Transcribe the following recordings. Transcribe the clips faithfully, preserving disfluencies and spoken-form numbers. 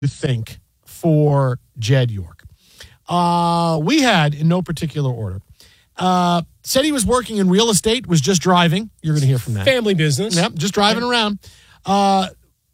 you think for Jed York? Uh, we had, in no particular order, uh, said he was working in real estate, was just driving. You're going to hear from that. Family business. Yep, just driving around. Uh,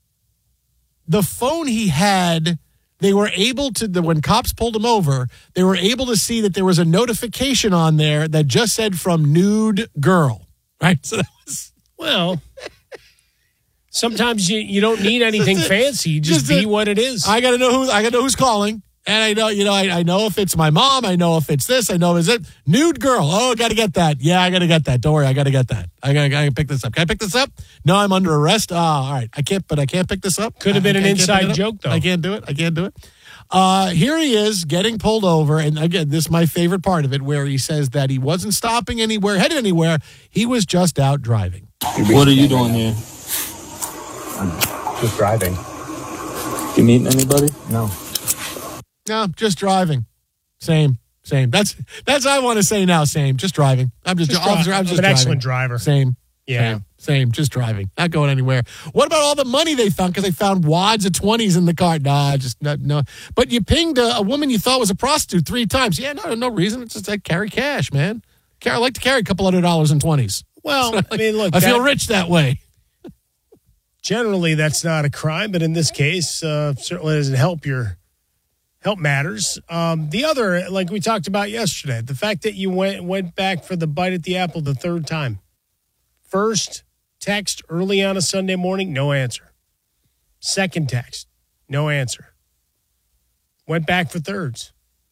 the phone he had, they were able to, the, when cops pulled him over, they were able to see that there was a notification on there that just said from nude girl. Right? So that was... Well... Sometimes you, you don't need anything fancy. You just, just be a, what it is. I gotta know who I gotta know who's calling. And I know, you know, I, I know if it's my mom, I know if it's this, I know is it nude girl. Oh, gotta get that. Yeah, I gotta get that. Don't worry, I gotta get that. I gotta, I gotta pick this up. Can I pick this up? No, I'm under arrest. Ah, all right. I can't, but I can't pick this up. Could have been I, an I inside joke, though. I can't do it. I can't do it. Uh, here he is getting pulled over. And again, this is my favorite part of it, where he says that he wasn't stopping anywhere, headed anywhere. He was just out driving. What are you doing here? I'm just driving. You meeting anybody? No. No, just driving. Same, same. That's that's I want to say now. Same, just driving. I'm just, just officer. I'm I'm just an driving. excellent driver. Same. Yeah. Same, same. Just driving. Not going anywhere. What about all the money they found? Because they found wads of twenties in the car. Nah, just no. no. But you pinged a, a woman you thought was a prostitute three times. Yeah, no, no reason. It's just I carry cash, man. I like to carry a couple hundred dollars in twenties. Well, so, like, I mean, look, I that, feel rich that way. Generally, that's not a crime, but in this case, uh, certainly doesn't help your help matters. Um, the other, like we talked about yesterday, the fact that you went went back for the bite at the apple the third time. First text early on a Sunday morning, no answer. Second text, no answer. Went back for thirds.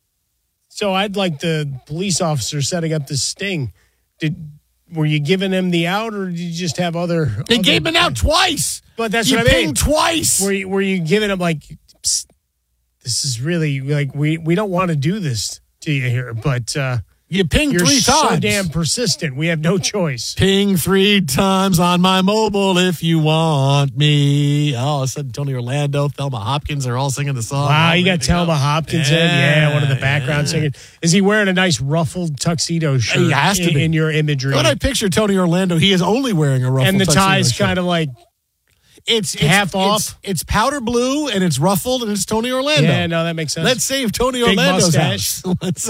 So I'd like the police officer setting up this sting. Did were you giving him the out, or did you just have other? They other, gave him an out twice. But that's you what I mean. pinged twice. Were you, were you giving him like, Psst, this is really like we we don't want to do this to you here, but uh, you ping you're three so times. damn persistent. We have no choice. Ping three times on my mobile if you want me. Oh, all of a sudden, Tony Orlando, Thelma Hopkins are all singing the song. Wow, you got Thelma go. Hopkins yeah, in. Yeah, one of the background yeah. singers. Is he wearing a nice ruffled tuxedo shirt? He has to in, be. in your imagery. When I picture Tony Orlando, he is only wearing a ruffled and the tuxedo tie's shirt. kind of like it's, it's half it's, off. It's, it's powder blue and it's ruffled and it's Tony Orlando. Yeah, no, that makes sense. Let's save Tony Big Orlando's mustache. house. Let's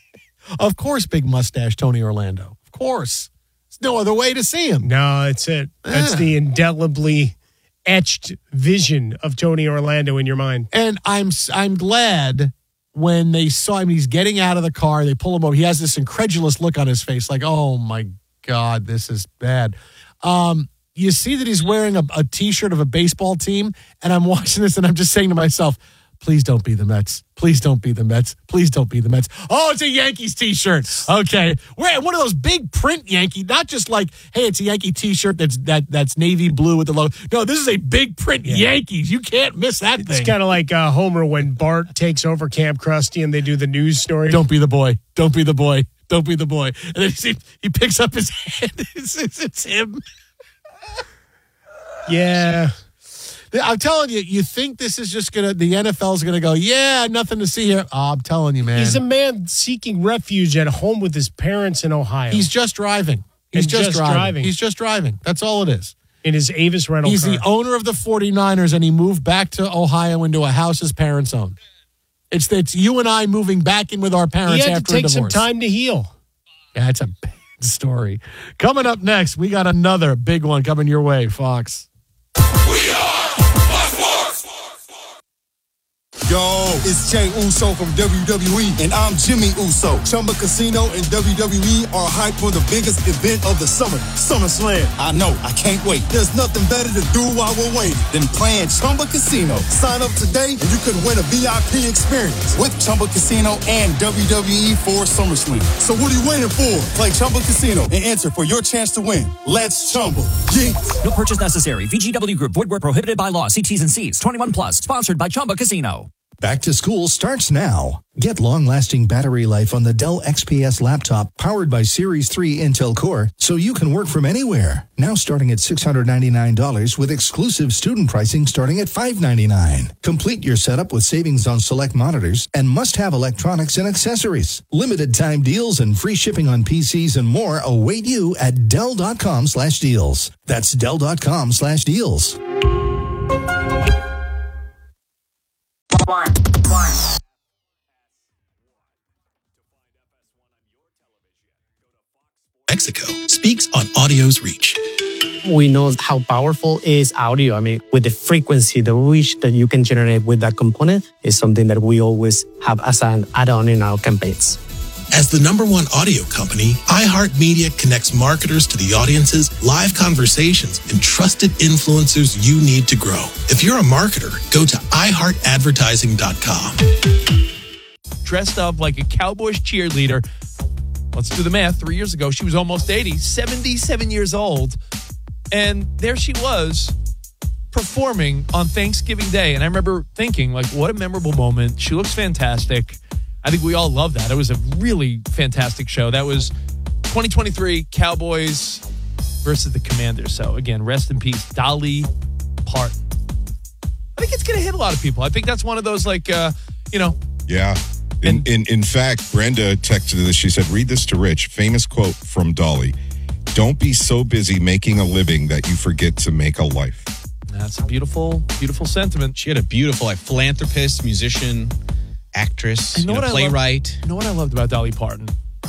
Of course, big mustache, Tony Orlando. Of course. There's no other way to see him. No, that's it. That's Yeah. the indelibly etched vision of Tony Orlando in your mind. And I'm I'm glad when they saw him, he's getting out of the car, they pull him over. He has this incredulous look on his face, like, oh my God, this is bad. Um, you see that he's wearing a, a T-shirt of a baseball team, and I'm watching this and I'm just saying to myself, please don't be the Mets. Please don't be the Mets. Please don't be the Mets. Oh, it's a Yankees T-shirt. Okay. We're one of those big print Yankee, not just like, hey, it's a Yankee T-shirt that's that that's navy blue with the logo. No, this is a big print yeah. Yankees. You can't miss that it's thing. It's kind of like uh, Homer when Bart takes over Camp Krusty and they do the news story. Don't be the boy. Don't be the boy. Don't be the boy. And then he, he picks up his hand. It's, it's, it's him. Yeah. I'm telling you, you think this is just going to, the N F L is going to go, yeah, nothing to see here. Oh, I'm telling you, man. He's a man seeking refuge at home with his parents in Ohio. He's just driving. He's just, just driving. driving. He's just driving. That's all it is. In his Avis rental He's car. the owner of the forty-niners, and he moved back to Ohio into a house his parents own. It's, it's you and I moving back in with our parents he had after to take a divorce. some time to heal. Yeah, it's a bad story. Coming up next, we got another big one coming your way, Fox. We are Yo, it's Jay Uso from W W E, and I'm Jimmy Uso. Chumba Casino and W W E are hyped for the biggest event of the summer, SummerSlam. I know, I can't wait. There's nothing better to do while we're waiting than playing Chumba Casino. Sign up today and you could win a V I P experience with Chumba Casino and W W E for SummerSlam. So what are you waiting for? Play Chumba Casino and enter for your chance to win. Let's Chumba. Yeah. No purchase necessary. V G W Group. Void where prohibited by law. See T's and C's. twenty-one plus. Sponsored by Chumba Casino. Back to school starts now. Get long-lasting battery life on the Dell X P S laptop powered by Series three Intel Core so you can work from anywhere. Now starting at six hundred ninety-nine dollars with exclusive student pricing starting at five hundred ninety-nine dollars. Complete your setup with savings on select monitors and must-have electronics and accessories. Limited time deals and free shipping on P Cs and more await you at Dell.com slash deals. That's Dell.com slash deals. One. One. Mexico speaks on audio's reach. We know how powerful is audio. I mean, with the frequency, the reach that you can generate with that component is something that we always have as an add-on in our campaigns. As the number one audio company, iHeartMedia connects marketers to the audiences, live conversations, and trusted influencers you need to grow. If you're a marketer, go to i heart advertising dot com. Dressed up like a Cowboys cheerleader. Let's do the math. Three years ago, she was almost eighty, seventy-seven years old. And there she was performing on Thanksgiving Day. And I remember thinking, like, what a memorable moment. She looks fantastic. I think we all love that. It was a really fantastic show. That was twenty twenty-three Cowboys versus the Commanders. So, again, rest in peace, Dolly Parton. I think it's going to hit a lot of people. I think that's one of those, like, uh, you know. Yeah. In, in in fact, Brenda texted this. She said, read this to Rich. Famous quote from Dolly. Don't be so busy making a living that you forget to make a life. That's a beautiful, beautiful sentiment. She had a beautiful like, philanthropist, musician, actress, you know, you know, what playwright. I loved, you know what I loved about Dolly Parton?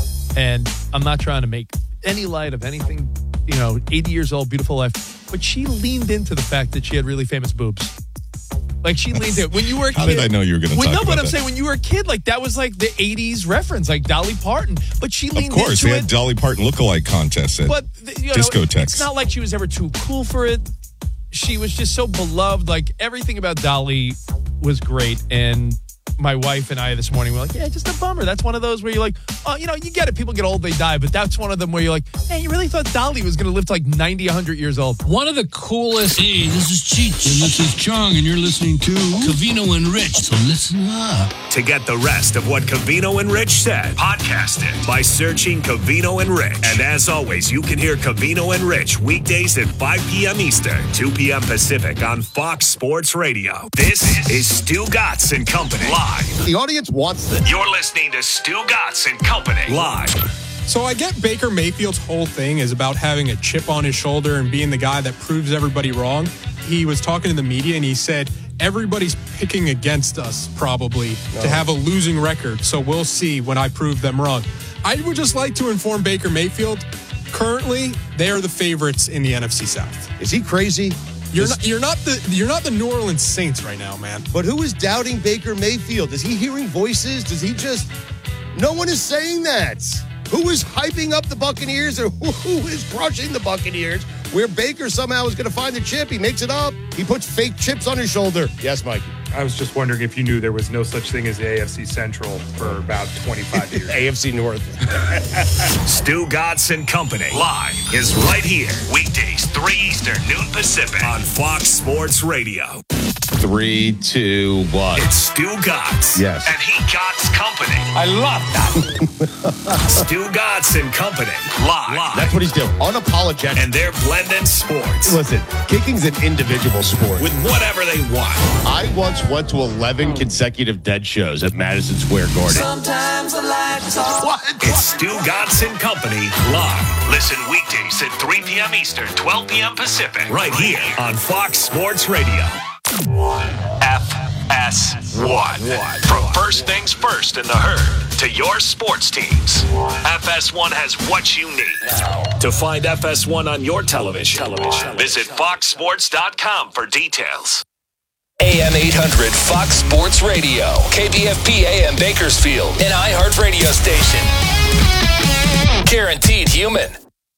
And I'm not trying to make any light of anything, you know, eighty years old, beautiful life. But she leaned into the fact that she had really famous boobs. Like, she leaned in. When you were a kid. How did I know you were going to talk no, about but I'm that? saying when you were a kid, like, that was like the eighties reference, like Dolly Parton. But she leaned into it. Of course, they had Dolly Parton lookalike contests at but, you know, discotheques. It's not like she was ever too cool for it. She was just so beloved. Like, everything about Dolly was great. And my wife and I this morning were like, yeah, just a bummer. That's one of those where you're like, oh, you know, you get it. People get old, they die. But that's one of them where you're like, man, you really thought Dolly was going to live to like ninety, one hundred years old. One of the coolest. Hey, this is Cheech. And this is Chung. And you're listening to Covino and Rich. So listen up. To get the rest of what Covino and Rich said, podcast it by searching Covino and Rich. And as always, you can hear Covino and Rich weekdays at five p.m. Eastern, two p.m. Pacific on Fox Sports Radio. This is Stu Gatz and Company live. The audience wants this. You're listening to Stu Gatz and Company live. So I get Baker Mayfield's whole thing is about having a chip on his shoulder and being the guy that proves everybody wrong. He was talking to the media and he said, everybody's picking against us probably no. to have a losing record. So we'll see when I prove them wrong. I would just like to inform Baker Mayfield, currently they are the favorites in the N F C South. Is he crazy? You're not, you're not the you're not the New Orleans Saints right now, man. But who is doubting Baker Mayfield? Is he hearing voices? Does he just... No one is saying that. Who is hyping up the Buccaneers or who is crushing the Buccaneers? Where Baker somehow is going to find the chip. He makes it up. He puts fake chips on his shoulder. Yes, Mikey. I was just wondering if you knew there was no such thing as the A F C Central for about twenty-five years. A F C North. Stu Gatz and Company live is right here. Weekdays, three Eastern, noon Pacific on Fox Sports Radio. Three, two, one. It's Stu Gatz. Yes. And he Gatz Company. I love that. Stu Gatz and Company live. live. That's what he's doing. Unapologetic. And they're blending sports. Listen, kicking's an individual sport. With whatever they want. I once went to eleven consecutive dead shows at Madison Square Garden. Sometimes I like to talk. What? It's Stu Gatz and Company live. Listen weekdays at three p.m. Eastern, twelve p.m. Pacific. Right here on Fox Sports Radio. F S one. From first things first in the herd to your sports teams, F S one has what you need. To find F S one on your television, television. visit fox sports dot com for details. A M eight hundred Fox Sports Radio, K B F P A M Bakersfield, an iHeart radio station. Guaranteed human.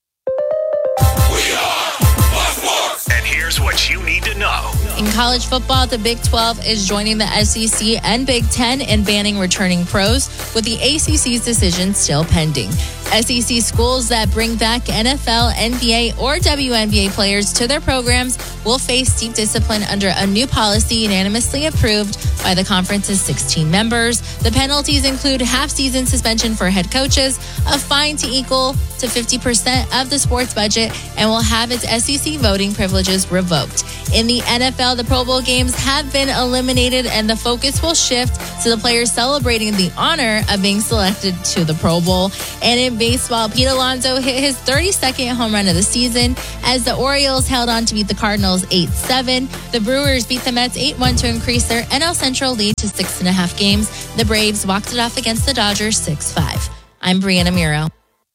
We are Fox Sports. And here's what you need to know. In college football, the Big twelve is joining the S E C and Big ten in banning returning pros, with the A C C's decision still pending. S E C schools that bring back N F L, N B A, or W N B A players to their programs will face steep discipline under a new policy unanimously approved by the conference's sixteen members. The penalties include half-season suspension for head coaches, a fine to equal to fifty percent of the sports budget, and will have its S E C voting privileges revoked. In the N F L, the Pro Bowl games have been eliminated, and the focus will shift to the players celebrating the honor of being selected to the Pro Bowl. And in baseball, Pete Alonso hit his thirty-second home run of the season as the Orioles held on to beat the Cardinals eight seven. The Brewers beat the Mets eight one to increase their N L Central lead to six and a half games. The Braves walked it off against the Dodgers six five. I'm Brianna Miro.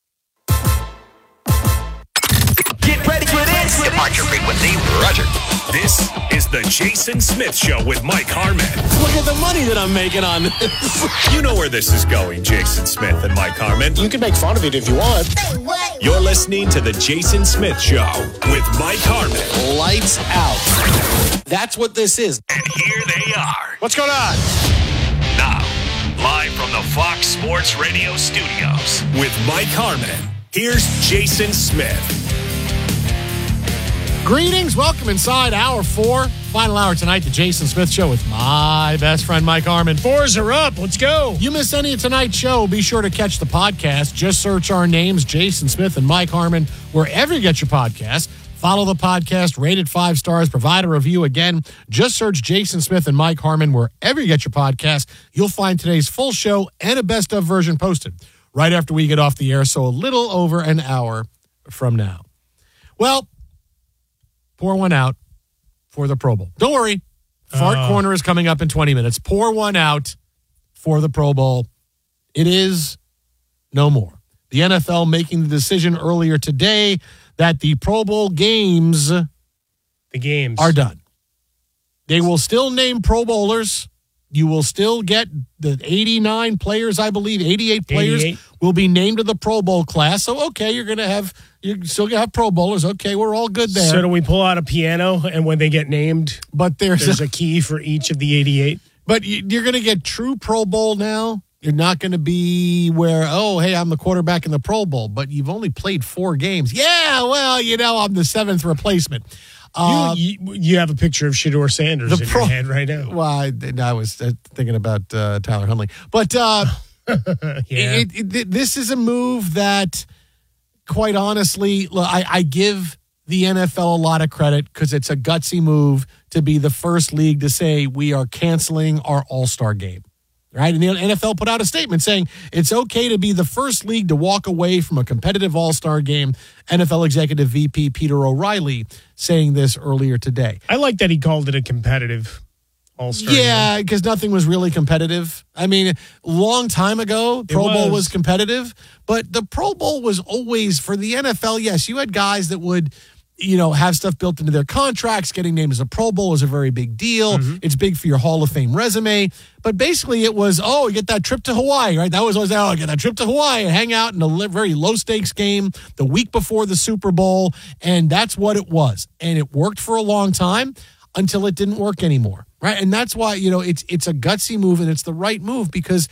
Get ready for this. Departure frequency, Roger. This is the Jason Smith Show with Mike Harmon. Look at the money that I'm making on this. You know where this is going, Jason Smith and Mike Harmon. You can make fun of it if you want. You're listening to the Jason Smith Show with Mike Harmon. Lights out. That's what this is. And here they are. What's going on? Now, live from the Fox Sports Radio studios with Mike Harmon. Here's Jason Smith. Greetings. Welcome inside hour four. Final hour tonight, the Jason Smith Show with my best friend, Mike Harmon. Fours are up. Let's go. You miss any of tonight's show, be sure to catch the podcast. Just search our names, Jason Smith and Mike Harmon, wherever you get your podcast. Follow the podcast, rate it five stars, provide a review. Again, just search Jason Smith and Mike Harmon wherever you get your podcast. You'll find today's full show and a best of version posted right after we get off the air, so a little over an hour from now. Well, pour one out for the Pro Bowl. Don't worry. Fart Oh. Corner is coming up in twenty minutes. Pour one out for the Pro Bowl. It is no more. The N F L making the decision earlier today that the Pro Bowl games The games are done. They will still name Pro Bowlers. You will still get the eighty-nine players, I believe, eighty-eight players eighty-eight. will be named to the Pro Bowl class. So, okay, you're going to have, you're still going to have Pro Bowlers. Okay, we're all good there. So do we pull out a piano and when they get named, but there's, there's a key for each of the eighty-eight? But you- you're going to get true Pro Bowl now. You're not going to be where, oh, hey, I'm the quarterback in the Pro Bowl, but you've only played four games. Yeah, well, you know, I'm the seventh replacement. Uh, you, you, you have a picture of Shedeur Sanders the in pro- your head right now. Well, I, I was uh, thinking about uh, Tyler Huntley. But uh, Yeah. it, it, it- this is a move that, quite honestly, look, I, I give the N F L a lot of credit because it's a gutsy move to be the first league to say we are canceling our All-Star game. Right? And the N F L put out a statement saying it's okay to be the first league to walk away from a competitive All-Star game. N F L Executive V P Peter O'Reilly saying this earlier today. I like that he called it a competitive All-Star. Yeah, because nothing was really competitive. I mean, a long time ago, Pro Bowl was. was competitive, but the Pro Bowl was always, for the N F L, yes, you had guys that would, you know, have stuff built into their contracts. Getting named as a Pro Bowl is a very big deal. Mm-hmm. It's big for your Hall of Fame resume. But basically it was, oh, you get that trip to Hawaii, right? That was always, oh, get that trip to Hawaii and hang out in a li- very low-stakes game the week before the Super Bowl. And that's what it was. And it worked for a long time until it didn't work anymore, right? And that's why, you know, it's it's a gutsy move and it's the right move because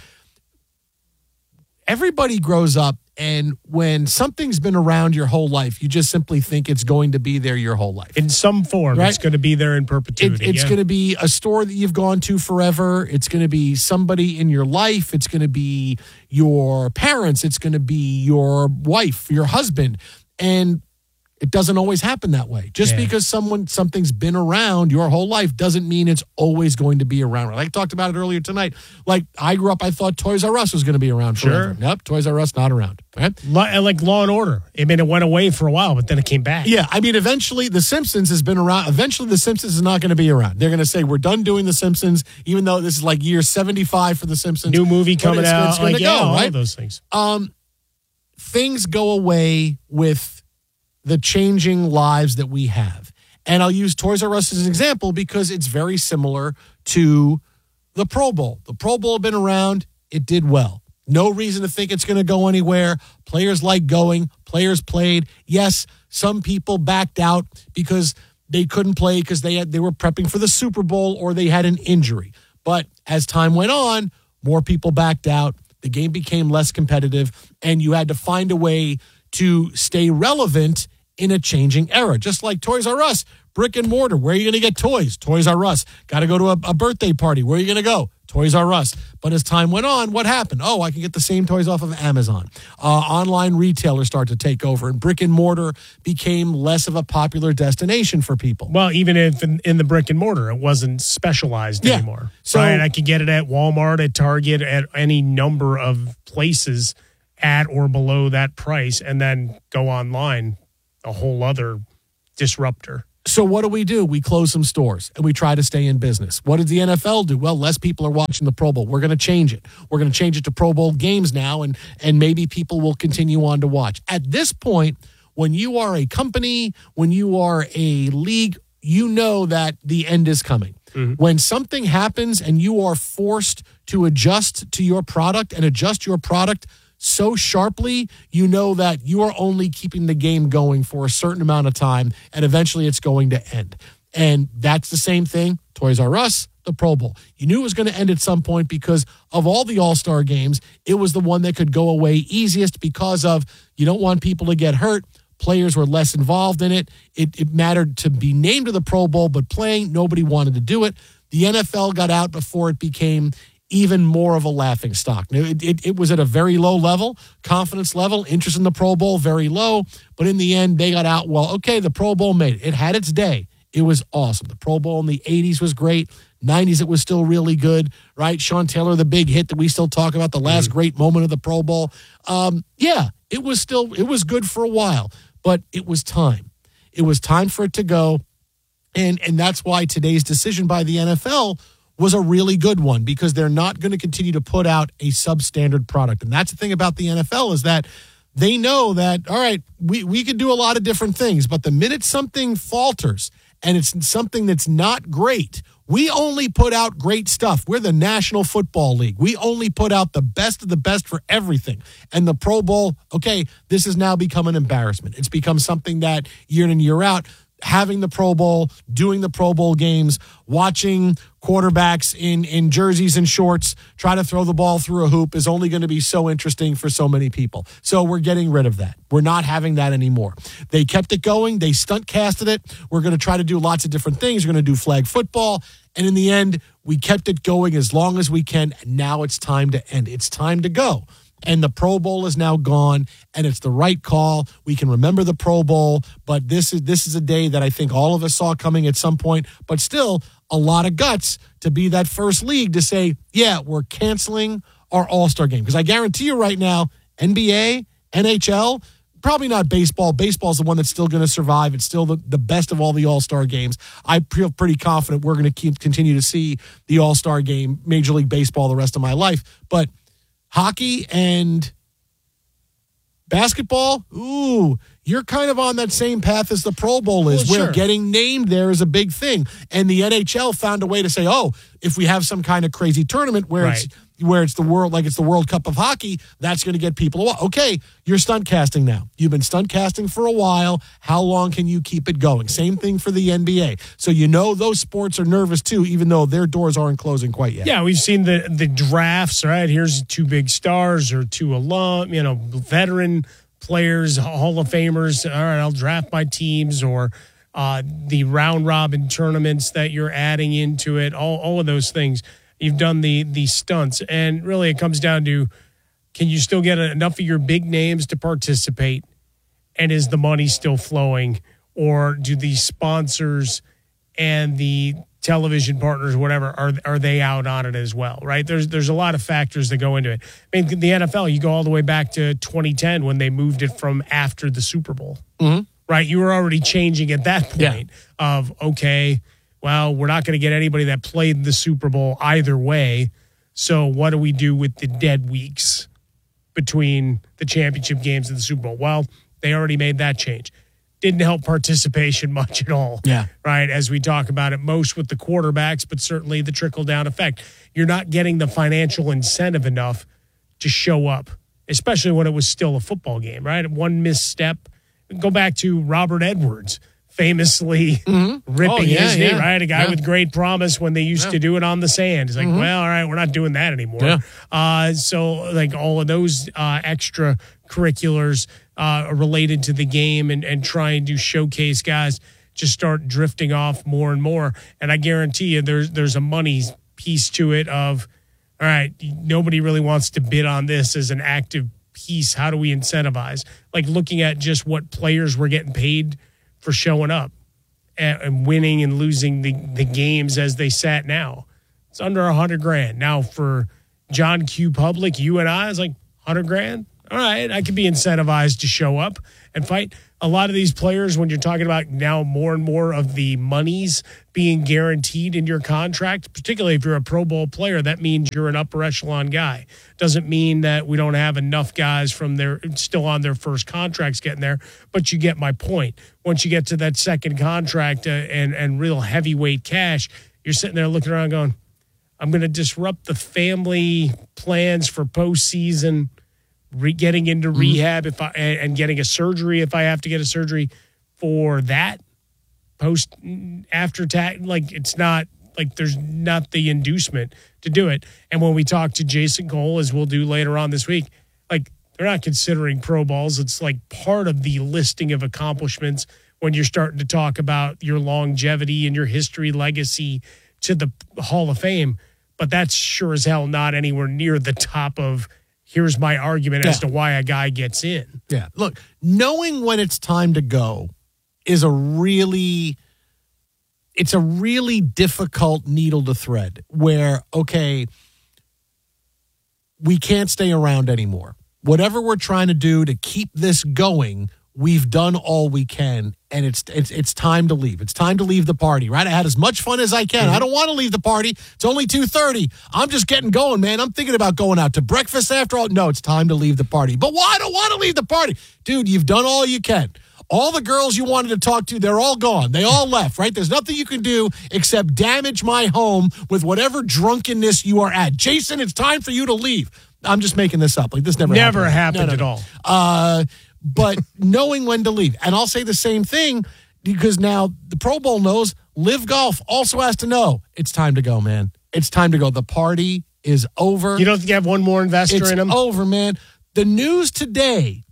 everybody grows up, and when something's been around your whole life, you just simply think it's going to be there your whole life. In some form, Right? it's going to be there in perpetuity. It, it's yeah. going to be a store that you've gone to forever. It's going to be somebody in your life. It's going to be your parents. It's going to be your wife, your husband. And it doesn't always happen that way. Just Yeah. because someone something's been around your whole life doesn't mean it's always going to be around. Like I talked about it earlier tonight. Like I grew up, I thought Toys R Us was going to be around forever. Sure. Nope, Toys R Us not around. Right? Law, like Law and Order. I mean, it went away for a while, but then it came back. Yeah, I mean, eventually The Simpsons has been around. Eventually The Simpsons is not going to be around. They're going to say, we're done doing The Simpsons, even though this is like year seventy-five for The Simpsons. New movie But coming it's- out. It's going like, to yeah, go, all right? of those things. Um, things go away with the changing lives that we have. And I'll use Toys R Us as an example because it's very similar to the Pro Bowl. The Pro Bowl had been around. It did well. No reason to think it's going to go anywhere. Players like going. Players played. Yes, some people backed out because they couldn't play because they had, they were prepping for the Super Bowl or they had an injury. But as time went on, more people backed out. The game became less competitive, and you had to find a way to stay relevant in a changing era. Just like Toys R Us, brick and mortar. Where are you going to get toys? Toys R Us. Got to go to a, a birthday party. Where are you going to go? Toys R Us. But as time went on, what happened? Oh, I can get the same toys off of Amazon. Uh, online retailers start to take over, and brick and mortar became less of a popular destination for people. Well, even if in, in the brick and mortar, it wasn't specialized Yeah. anymore. So- right? I could get it at Walmart, at Target, at any number of places at or below that price, and then go online, a whole other disruptor. So what do we do? We close some stores and we try to stay in business. What did the N F L do? Well, less people are watching the Pro Bowl. We're going to change it. We're going to change it to Pro Bowl games now, and and maybe people will continue on to watch. At this point, when you are a company, when you are a league, you know that the end is coming. When something happens and you are forced to adjust to your product and adjust your product so sharply, you know that you are only keeping the game going for a certain amount of time, and eventually it's going to end. And that's the same thing. Toys R Us, the Pro Bowl. You knew it was going to end at some point because of all the All-Star games, it was the one that could go away easiest because of you don't want people to get hurt. Players were less involved in it. It, it mattered to be named to the Pro Bowl, but playing, nobody wanted to do it. The N F L got out before it became even more of a laughing stock. It, it, it was at a very low level, confidence level, interest in the Pro Bowl, very low. But in the end, they got out, well, okay, the Pro Bowl made it. It had its day. It was awesome. The Pro Bowl in the eighties was great. nineties, it was still really good, right? Sean Taylor, the big hit that we still talk about, the last mm. great moment of the Pro Bowl. Um, yeah, it was still, it was good for a while, but it was time. It was time for it to go. And, and that's why today's decision by the N F L was a really good one, because they're not going to continue to put out a substandard product. And that's the thing about the N F L is that they know that, all right, we, we can do a lot of different things, but the minute something falters and it's something that's not great, we only put out great stuff. We're the National Football League. We only put out the best of the best for everything. And the Pro Bowl, okay, this has now become an embarrassment. It's become something that year in and year out, having the Pro Bowl, doing the Pro Bowl games, watching quarterbacks in, in jerseys and shorts try to throw the ball through a hoop is only going to be so interesting for so many people. So we're getting rid of that. We're not having that anymore. They kept it going. They stunt casted it. We're going to try to do lots of different things. We're going to do flag football. And in the end, we kept it going as long as we can. And now it's time to end. It's time to go. And the Pro Bowl is now gone, and it's the right call. We can remember the Pro Bowl, but this is this is a day that I think all of us saw coming at some point, but still a lot of guts to be that first league to say, yeah, we're canceling our All-Star game. Because I guarantee you right now, N B A, N H L, probably not baseball. Baseball is the one that's still going to survive. It's still the, the best of all the All-Star games. I feel pretty confident we're going to keep continue to see the All-Star game, Major League Baseball, the rest of my life. But hockey and basketball, ooh, you're kind of on that same path as the Pro Bowl is, well, where sure. getting named there is a big thing. And the N H L found a way to say, oh, if we have some kind of crazy tournament where right. it's where it's the world, like it's the World Cup of hockey, that's going to get people. Okay, you're stunt casting now. You've been stunt casting for a while. How long can you keep it going? Same thing for the N B A. So you know those sports are nervous too, even though their doors aren't closing quite yet. Yeah, we've seen the the drafts, right? Here's two big stars or two alum, you know, veteran players, Hall of Famers. All right, I'll draft my teams, or uh, the round robin tournaments that you're adding into it. All all of those things. You've done the the stunts, and really it comes down to, can you still get enough of your big names to participate, and is the money still flowing, or do the sponsors and the television partners, whatever, are are they out on it as well, right? There's there's a lot of factors that go into it. I mean, the N F L, you go all the way back to twenty ten when they moved it from after the Super Bowl, mm-hmm. right? You were already changing at that point yeah. of, okay, well, we're not going to get anybody that played the Super Bowl either way. So what do we do with the dead weeks between the championship games and the Super Bowl? Well, they already made that change. Didn't help participation much at all. Yeah. Right. As we talk about it, most with the quarterbacks, but certainly the trickle down effect. You're not getting the financial incentive enough to show up, especially when it was still a football game, right? One misstep. Go back to Robert Edwards. Famously mm-hmm. ripping oh, yeah, his knee, yeah. right? A guy yeah. with great promise when they used yeah. to do it on the sand. It's like, mm-hmm. well, all right, we're not doing that anymore. Yeah. Uh, so, like, all of those uh, extra curriculars uh, related to the game and, and trying to showcase guys just start drifting off more and more. And I guarantee you there's, there's a money piece to it of, all right, nobody really wants to bid on this as an active piece. How do we incentivize? Like looking at just what players were getting paid for showing up and, and winning and losing the, the games as they sat now. It's under a hundred grand. Now for John Q. Public, you and I, it's like hundred grand. All right, I could be incentivized to show up and fight. A lot of these players, when you're talking about now more and more of the monies being guaranteed in your contract, particularly if you're a Pro Bowl player, that means you're an upper echelon guy. Doesn't mean that we don't have enough guys from their still on their first contracts getting there, but you get my point. Once you get to that second contract uh, and, and real heavyweight cash, you're sitting there looking around going, I'm going to disrupt the family plans for postseason, Re- getting into mm-hmm. rehab if I and, and getting a surgery if I have to get a surgery for that post after tax. Like it's not like there's not the inducement to do it. And when we talk to Jason Cole, as we'll do later on this week, like they're not considering Pro Bowls. It's like part of the listing of accomplishments when you're starting to talk about your longevity and your history legacy to the Hall of Fame. But that's sure as hell not anywhere near the top of here's my argument yeah. as to why a guy gets in. Yeah. Look, knowing when it's time to go is a really, it's a really difficult needle to thread where, okay, we can't stay around anymore. Whatever we're trying to do to keep this going, we've done all we can, and it's it's it's time to leave. It's time to leave the party, right? I had as much fun as I can. Mm-hmm. I don't want to leave the party. It's only two thirty. I'm just getting going, man. I'm thinking about going out to breakfast after all. No, it's time to leave the party. But why? I don't want to leave the party. Dude, you've done all you can. All the girls you wanted to talk to, they're all gone. They all left, right? There's nothing you can do except damage my home with whatever drunkenness you are at. Jason, it's time for you to leave. I'm just making this up. Like this never, never happened, happened no, no, at no. all. Uh But knowing when to leave. And I'll say the same thing because now the Pro Bowl knows, Live Golf also has to know it's time to go, man. It's time to go. The party is over. You don't think you have one more investor it's in them? It's over, man. The news today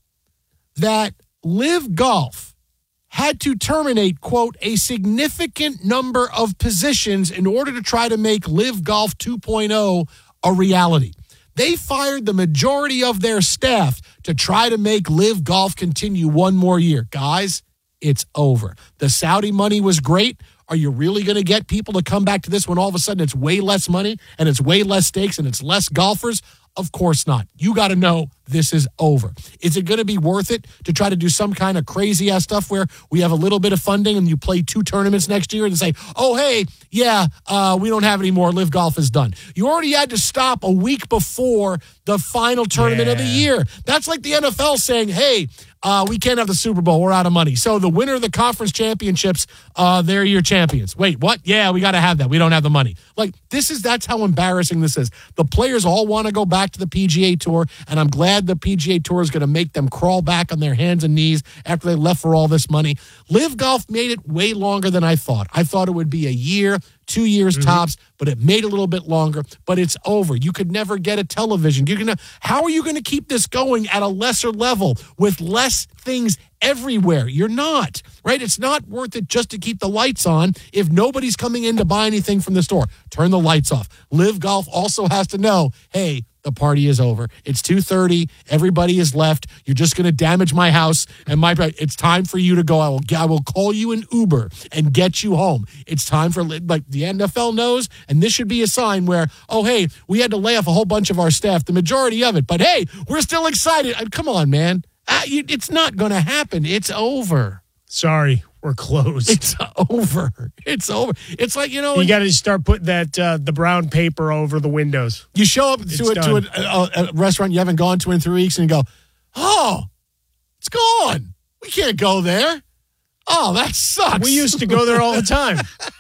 that Live Golf had to terminate, quote, a significant number of positions in order to try to make Live Golf two point oh a reality. They fired the majority of their staff to try to make Live Golf continue one more year. Guys, it's over. The Saudi money was great. Are you really going to get people to come back to this when all of a sudden it's way less money and it's way less stakes and it's less golfers? Of course not. You got to know this is over. Is it going to be worth it to try to do some kind of crazy ass stuff where we have a little bit of funding and you play two tournaments next year and say, oh, hey, yeah, uh, we don't have any more. Live Golf is done. You already had to stop a week before the final tournament yeah. of the year. That's like the N F L saying, hey, uh, we can't have the Super Bowl. We're out of money. So the winner of the conference championships, uh, they're your champions. Wait, what? Yeah, we got to have that. We don't have the money. Like, this is, that's how embarrassing this is. The players all want to go back to the P G A Tour, and I'm glad the P G A Tour is going to make them crawl back on their hands and knees after they left for all this money. Live Golf made it way longer than I thought. I thought it would be a year, two years mm-hmm. tops, but it made a little bit longer, but it's over. You could never get a television. You're gonna, how are you going to keep this going at a lesser level with less things everywhere? You're not, right? It's not worth it just to keep the lights on if nobody's coming in to buy anything from the store. Turn the lights off. Live Golf also has to know, hey, the party is over. It's two thirty. Everybody is left. You're just going to damage my house and my. It's time for you to go. I will. I will call you an Uber and get you home. It's time for like the N F L knows, and this should be a sign where, oh hey, we had to lay off a whole bunch of our staff, the majority of it, but hey, we're still excited. Come on, man. Uh, you, it's not going to happen. It's over. Sorry, we're closed. It's over. It's over. It's like, you know. You got to start putting that uh, the brown paper over the windows. You show up to, a, to a, a, a restaurant you haven't gone to in three weeks and you go, oh, it's gone. We can't go there. Oh, that sucks. We used to go there all the time.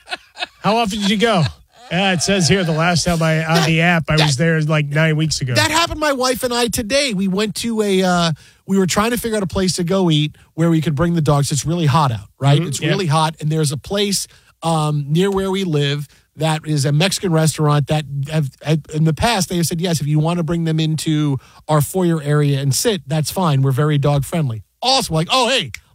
How often did you go? Yeah, it says here the last time I on that, the app I that, was there like nine weeks ago. That happened to my wife and I today. We went to a uh, we were trying to figure out a place to go eat where we could bring the dogs. It's really hot out, right? Mm-hmm, it's yeah. really hot, and there's a place um, near where we live that is a Mexican restaurant that have, have, in the past they have said, yes, if you want to bring them into our foyer area and sit, that's fine. We're very dog friendly. Also, like, oh hey,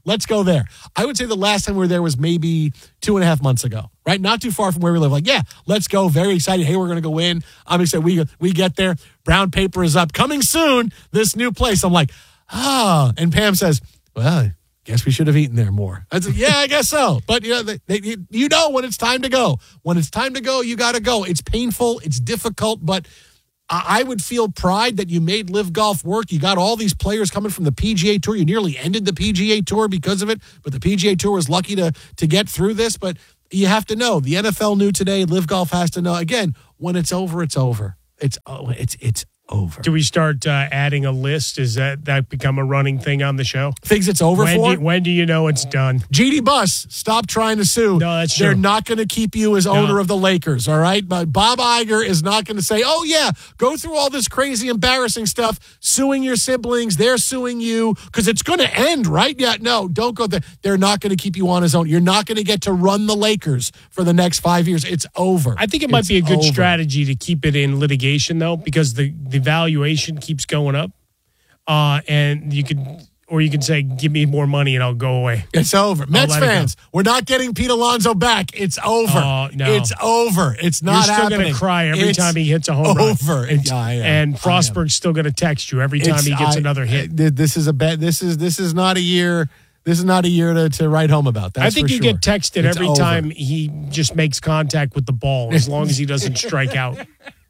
let's go there. I would say the last time we were there was maybe two and a half months ago, right? Not too far from where we live. Like, yeah, let's go. Very excited. Hey, we're going to go in. I'm excited. We, we get there. Brown paper is up. Coming soon, this new place. I'm like, ah. And Pam says, well, guess we should have eaten there more. I said, yeah, I guess so. But, you know, they, they, you know when it's time to go. When it's time to go, you got to go. It's painful. It's difficult, but I would feel pride that you made Live Golf work. You got all these players coming from the P G A Tour. You nearly ended the P G A Tour because of it, but the P G A Tour was lucky to to get through this. But you have to know, the N F L knew today, Live Golf has to know. Again, when it's over, it's over. It's oh, it's it's over. Do we start uh, adding a list? Is that that become a running thing on the show? Things it's over when for? Do, when do you know it's done? G D Bus, stop trying to sue. No, that's They're true. not going to keep you as owner No. of the Lakers, all right? But Bob Iger is not going to say, oh, yeah, go through all this crazy, embarrassing stuff, suing your siblings, they're suing you, because it's going to end, right? Yeah, no, don't go there. They're not going to keep you on his own. You're not going to get to run the Lakers for the next five years. It's over. I think it might It's be a good over. strategy to keep it in litigation, though, because the, the valuation keeps going up. Uh, and you could, or you could say, give me more money and I'll go away. It's over. Mets let it go. fans, we're not getting Pete Alonso back. It's over. Oh, no. It's over. It's not You're still happening. going to cry every It's time he hits a home run. over. It's, yeah, I am. And I am. Frostberg's still going to text you every time It's- he gets I- another hit. I- This is a bet. This is this is not a year. This is not a year to, to write home about. That's I think for you sure. get texted It's every over. time he just makes contact with the ball, as long as he doesn't strike out.